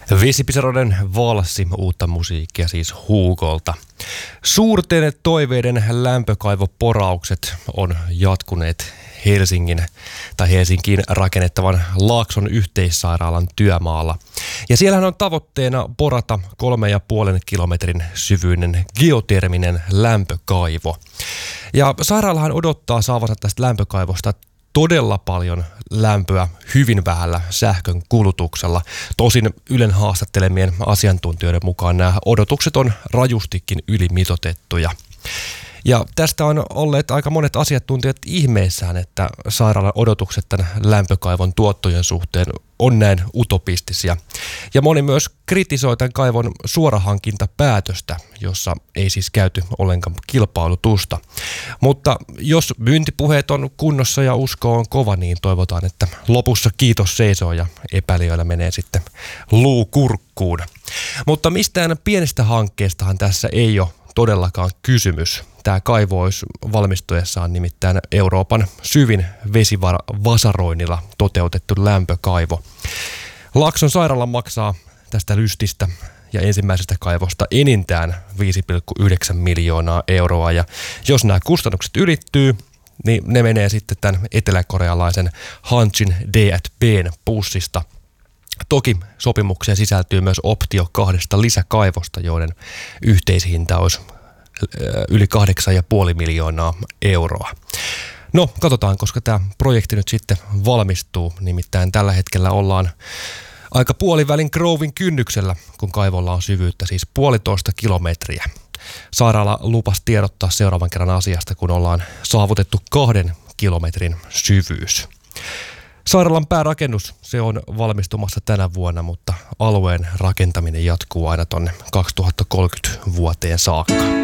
Vesipisaroiden valssi, uutta musiikkia siis Hugolta. Suurten toiveiden lämpökaivoporaukset on jatkuneet Helsinkiin rakennettavan Laakson yhteissairaalan työmaalla. Ja siellähän on tavoitteena porata 3,5 kilometrin syvyinen geoterminen lämpökaivo. Ja sairaalahan odottaa saavansa tästä lämpökaivosta todella paljon lämpöä hyvin vähällä sähkön kulutuksella. Tosin Ylen haastattelemien asiantuntijoiden mukaan nämä odotukset on rajustikin ylimitoitettuja. Ja tästä on olleet aika monet asiantuntijat ihmeissään, että sairaalan odotukset tämän lämpökaivon tuottojen suhteen on näin utopistisia. Ja moni myös kritisoi tämän kaivon suorahankintapäätöstä, jossa ei siis käyty ollenkaan kilpailutusta. Mutta jos myyntipuheet on kunnossa ja usko on kova, niin toivotaan, että lopussa kiitos seisoo ja epäilijöillä menee sitten luu kurkkuun. Mutta mistään pienestä hankkeestahan tässä ei ole todellakaan kysymys. Tämä kaivo olisi valmistuessaan nimittäin Euroopan syvin vesivasaroinnilla toteutettu lämpökaivo. Laakson sairaala maksaa tästä lystistä ja ensimmäisestä kaivosta enintään 5,9 miljoonaa euroa. Ja jos nämä kustannukset ylittyy, niin ne menee sitten tämän eteläkorealaisen Hanshin D&B:n pussista. Toki sopimukseen sisältyy myös optio 2 lisäkaivosta, joiden yhteishinta olisi yli 8,5 miljoonaa euroa. No, katsotaan, koska tämä projekti nyt sitten valmistuu. Nimittäin tällä hetkellä ollaan aika puolivälin Grovin kynnyksellä, kun kaivolla on syvyyttä siis 1,5 kilometriä. Sairaala lupasi tiedottaa seuraavan kerran asiasta, kun ollaan saavutettu 2 kilometrin syvyys. Sairaalan päärakennus, se on valmistumassa tänä vuonna, mutta alueen rakentaminen jatkuu aina tonne 2030 vuoteen saakka.